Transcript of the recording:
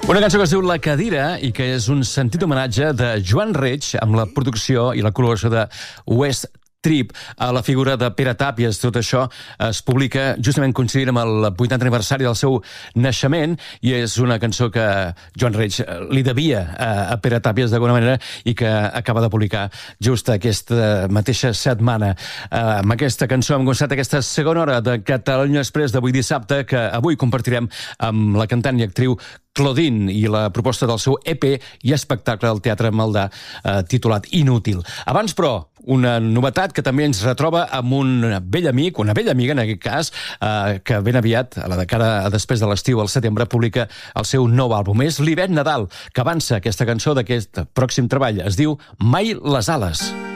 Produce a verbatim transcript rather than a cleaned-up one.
Una cançó que es diu La Cadira i que és un sentit homenatge de Joan Reig amb la producció i la col·laboració de West Trip a la figura de Pere Tàpies. Tot això es publica justament coincidint amb el vuitantè aniversari del seu naixement i és una cançó que Joan Reig li devia a Pere Tàpies d'alguna manera i que acaba de publicar just aquesta mateixa setmana. Amb aquesta cançó hem començat aquesta segona hora de Catalunya Express d'avui dissabte, que avui compartirem amb la cantant i actriu Claudine i la proposta del seu E P i espectacle al Teatre Maldà eh, titulat Inútil. Abans, però, una novetat que també ens retroba amb un vell amic, una vella amiga en aquest cas, eh, que ben aviat, a la de cara a després de l'estiu, al setembre, publica el seu nou àlbum. És l'Ivet Nadal, que avança aquesta cançó d'aquest pròxim treball. Es diu Mai les ales.